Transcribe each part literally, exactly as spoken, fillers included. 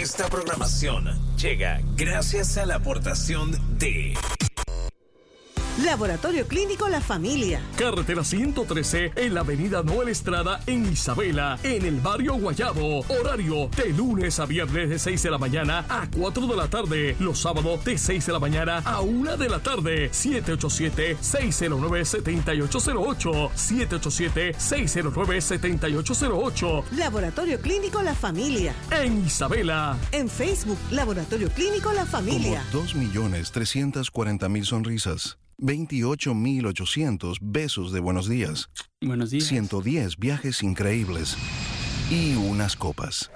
Esta programación llega gracias a la aportación de Laboratorio Clínico La Familia. Carretera ciento trece en la avenida Noel Estrada en Isabela, en el barrio Guayabo. Horario de lunes a viernes de seis de la mañana a cuatro de la tarde. Los sábados de seis de la mañana a una de la tarde. siete ocho siete, seis cero nueve, siete ocho cero ocho. siete ocho siete, seis cero nueve, siete ocho cero ocho. Laboratorio Clínico La Familia. En Isabela. En Facebook, Laboratorio Clínico La Familia. Como dos millones trescientas cuarenta mil sonrisas. veintiocho mil ochocientos besos de buenos días. Buenos días. ciento diez viajes increíbles. Y unas copas.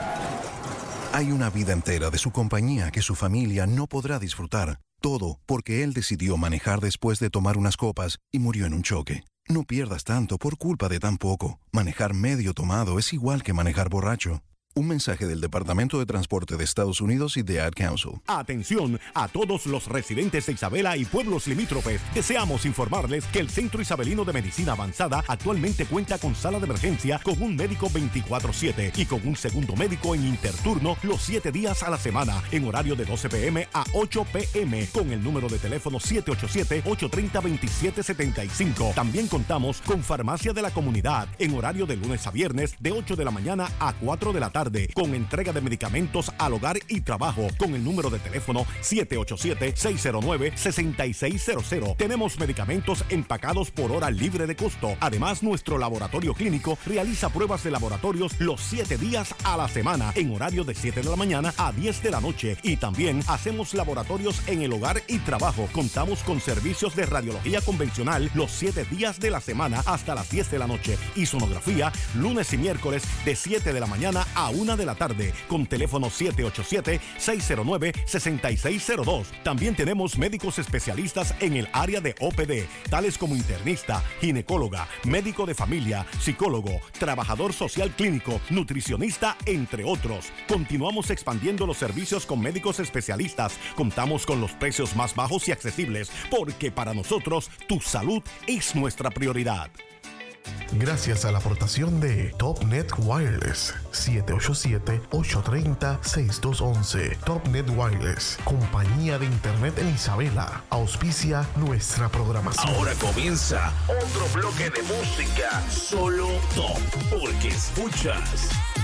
Hay una vida entera de su compañía que su familia no podrá disfrutar. Todo porque él decidió manejar después de tomar unas copas y murió en un choque. No pierdas tanto por culpa de tan poco. Manejar medio tomado es igual que manejar borracho. Un mensaje del Departamento de Transporte de Estados Unidos y de Ad Council. Atención a todos los residentes de Isabela y pueblos limítrofes. Deseamos informarles que el Centro Isabelino de Medicina Avanzada actualmente cuenta con sala de emergencia con un médico veinticuatro siete y con un segundo médico en interturno los siete días a la semana en horario de doce p m a ocho p m con el número de teléfono siete ocho siete, ocho tres cero, dos siete siete cinco. También contamos con farmacia de la comunidad en horario de lunes a viernes de ocho de la mañana a cuatro de la tarde. Con entrega de medicamentos al hogar y trabajo con el número de teléfono siete ocho siete, seis cero nueve, seis seis cero cero. Tenemos medicamentos empacados por hora libre de costo. Además, nuestro laboratorio clínico realiza pruebas de laboratorios los siete días a la semana en horario de siete de la mañana a diez de la noche. Y también hacemos laboratorios en el hogar y trabajo. Contamos con servicios de radiología convencional los siete días de la semana hasta las diez de la noche y sonografía lunes y miércoles de siete de la mañana a una de la tarde con teléfono siete ocho siete, seis cero nueve, seis seis cero dos. También tenemos médicos especialistas en el área de O P D, tales como internista, ginecóloga, médico de familia, psicólogo, trabajador social clínico, nutricionista, entre otros. Continuamos expandiendo los servicios con médicos especialistas. Contamos con los precios más bajos y accesibles porque para nosotros tu salud es nuestra prioridad. Gracias a la aportación de TopNet Wireless. Siete ocho siete, ocho tres cero, seis dos uno uno. TopNet Wireless, compañía de internet en Isabela, auspicia nuestra programación. Ahora comienza otro bloque de música solo top, porque escuchas